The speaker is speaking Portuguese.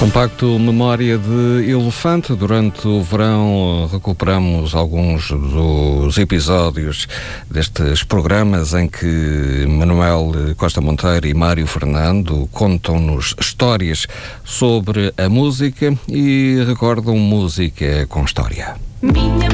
Compacto Memória de Elefante. Durante o verão recuperamos alguns dos episódios destes programas em que Manuel Costa Monteiro e Mário Fernando contam-nos histórias sobre a música e recordam música com história.